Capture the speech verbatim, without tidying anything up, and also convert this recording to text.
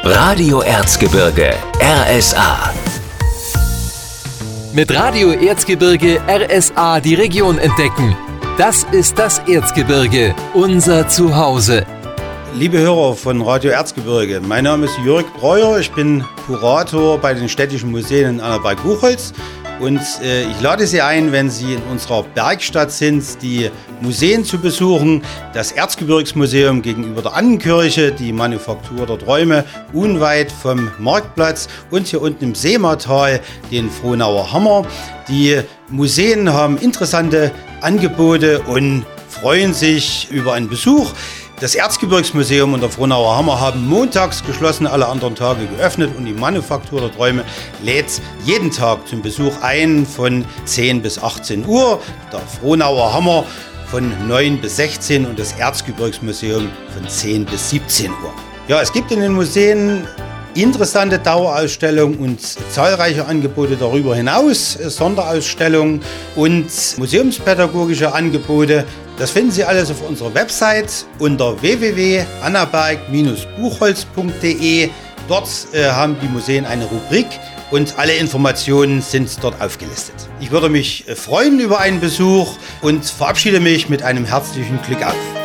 Radio Erzgebirge R S A. Mit Radio Erzgebirge R S A die Region entdecken. Das ist das Erzgebirge, unser Zuhause. Liebe Hörer von Radio Erzgebirge, mein Name ist Jörg Breuer, ich bin Kurator bei den Städtischen Museen in Annaberg-Buchholz und äh, ich lade Sie ein, wenn Sie in unserer Bergstadt sind, die Museen zu besuchen. Das Erzgebirgsmuseum gegenüber der Annenkirche, die Manufaktur der Träume unweit vom Marktplatz und hier unten im Seematal den Frohnauer Hammer. Die Museen haben interessante Angebote und freuen sich über einen Besuch. Das Erzgebirgsmuseum und der Frohnauer Hammer haben montags geschlossen, alle anderen Tage geöffnet und die Manufaktur der Träume lädt jeden Tag zum Besuch ein von zehn bis achtzehn Uhr. Der Frohnauer Hammer von neun bis sechzehn und das Erzgebirgsmuseum von zehn bis siebzehn Uhr. Ja, es gibt in den Museen interessante Dauerausstellungen und zahlreiche Angebote darüber hinaus, Sonderausstellungen und museumspädagogische Angebote. Das finden Sie alles auf unserer Website unter w w w punkt annaberg Bindestrich buchholz punkt d e. Dort äh, haben die Museen eine Rubrik und alle Informationen sind dort aufgelistet. Ich würde mich freuen über einen Besuch und verabschiede mich mit einem herzlichen Glück auf.